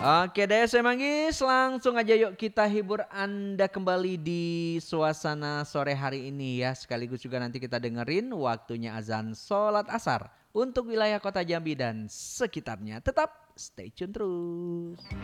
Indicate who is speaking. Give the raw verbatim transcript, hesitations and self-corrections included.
Speaker 1: Oke deh saya Manggis, langsung aja yuk kita hibur Anda kembali di suasana sore hari ini ya. Sekaligus juga nanti kita dengerin waktunya azan sholat asar untuk wilayah kota Jambi dan sekitarnya. Tetap stay tune terus.